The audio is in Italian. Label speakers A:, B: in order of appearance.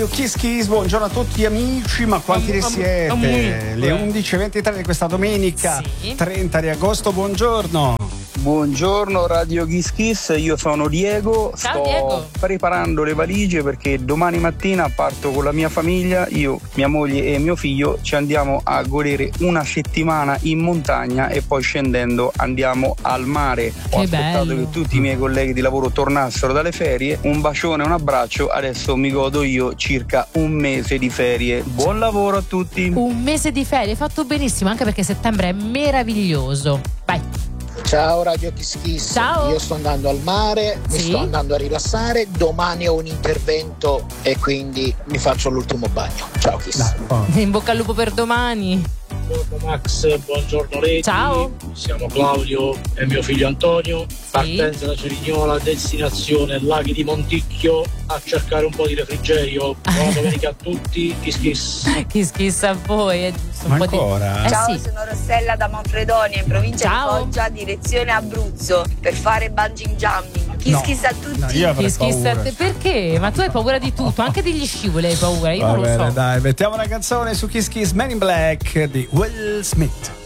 A: Kiss Kiss, buongiorno a tutti amici, ma quanti ne siete? Le 11:23 di questa domenica, sì. 30 di agosto, buongiorno.
B: Buongiorno Radio Kiss Kiss, io sono Diego.
C: Ciao, Diego.
B: Preparando le valigie perché domani mattina parto con la mia famiglia, io, mia moglie e mio figlio, ci andiamo a godere una settimana in montagna e poi scendendo andiamo al mare. Ho aspettato che tutti i miei colleghi di lavoro tornassero dalle ferie, un bacione, un abbraccio, adesso mi godo io circa un mese di ferie. Buon lavoro a tutti.
C: Un mese di ferie, fatto benissimo, anche perché settembre è meraviglioso. Vai.
D: Ciao Radio Kiss Kiss.
C: Ciao.
D: Io sto andando al mare, mi sto andando a rilassare, domani ho un intervento e quindi mi faccio l'ultimo bagno. Ciao Kiss.
C: In bocca al lupo per domani.
E: Buongiorno Max, buongiorno Leti.
C: Ciao.
E: Siamo Claudio e mio figlio Antonio. Partenza da Cerignola, destinazione Laghi di Monticchio, a cercare un po' di refrigerio. Buona domenica a tutti, Kiss Kiss.
C: Kiss Kiss a voi, è giusto un
A: Ma
C: po'
A: ancora?
F: Ciao,
C: sì.
F: sono Rossella da Manfredonia, in provincia
C: Ciao.
F: di Foggia, direzione Abruzzo, per fare bungee jumping. Kiss Kiss a tutti.
A: No, io avrei
C: Kiss Kiss a
A: paura.
C: te. Perché? Ma tu hai paura di tutto, anche degli scivoli hai paura, io non lo so.
A: Dai, mettiamo una canzone su Kiss Kiss, Man in Black di Will Smith.